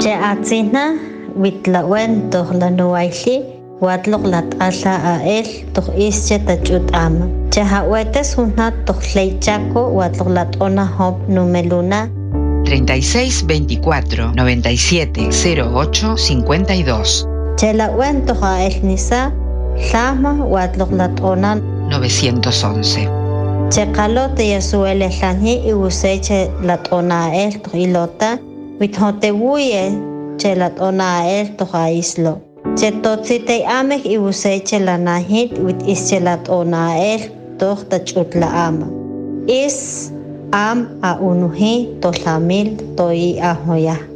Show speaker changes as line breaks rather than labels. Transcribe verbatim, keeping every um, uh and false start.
Che atzina witlawen toh lanuaili watlok lat'ala ael toh ische tachut ama. Che hawetes hunna toh leichaco watlok lat'ona hop numeluna
treinta y seis veinticuatro noventa y siete cero ocho cincuenta y dos.
Che lawen toh ael nisa llama watlok lat'ona
novecientos once.
Che qalote yasuele llani y useche lat'ona ael toh ilota withotewuye che lat'ona ael toh aislo. Che totzite ameh y useche lanahit wit ische lat'ona ael toh tachut la ama. Is am a unuhi to lamil to i ahoya.